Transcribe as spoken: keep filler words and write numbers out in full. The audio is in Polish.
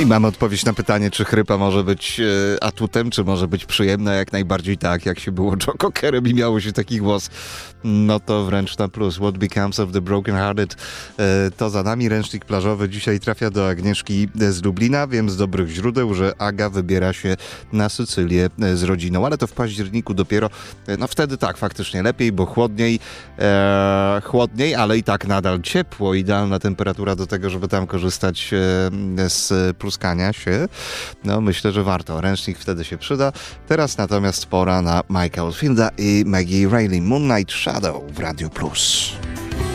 I mamy odpowiedź na pytanie, czy chrypa może być e, atutem, czy może być przyjemna. Jak najbardziej tak, jak się było Joe Cockerem i miało się taki głos, no to wręcz na plus. What Becomes of the Broken Hearted, e, to za nami. Ręcznik plażowy dzisiaj trafia do Agnieszki z Lublina. Wiem z dobrych źródeł, że Aga wybiera się na Sycylię z rodziną, ale to w październiku dopiero. E, no wtedy tak, faktycznie lepiej, bo chłodniej, e, chłodniej, ale i tak nadal ciepło. Idealna temperatura do tego, żeby tam korzystać e, z pluskania się. No myślę, że warto. Ręcznik wtedy się przyda. Teraz natomiast pora na Mike'a Oldfielda i Maggie Reilly. Moonlight Shadow w Radio Plus.